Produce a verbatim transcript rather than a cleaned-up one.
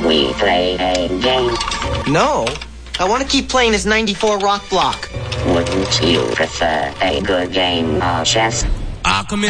Shall we play a game? No. I want to keep playing this ninety-four rock block. Wouldn't you prefer a good game of chess? I'll come in.